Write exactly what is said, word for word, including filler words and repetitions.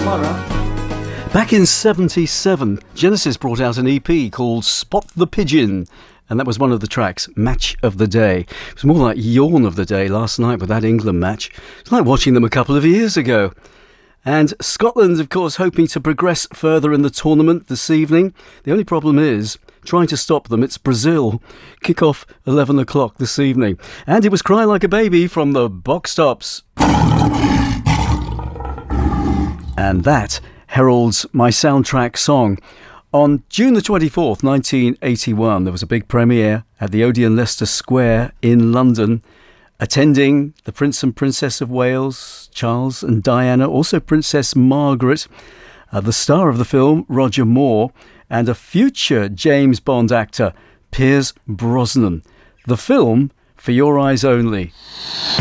Back in seventy-seven, Genesis brought out an E P called Spot the Pigeon, and that was one of the tracks, Match of the Day. It was more like Yawn of the Day last night with that England match. It's like watching them a couple of years ago. And Scotland, of course, hoping to progress further in the tournament this evening. The only problem is trying to stop them. It's Brazil. Kick-off eleven o'clock this evening. And it was Cry Like a Baby from the Box Tops. And that heralds my soundtrack song. On June the twenty-fourth, nineteen eighty-one, there was a big premiere at the Odeon Leicester Square in London. Attending the Prince and Princess of Wales, Charles and Diana, also Princess Margaret, uh, the star of the film, Roger Moore, and a future James Bond actor, Pierce Brosnan. The film, For Your Eyes Only.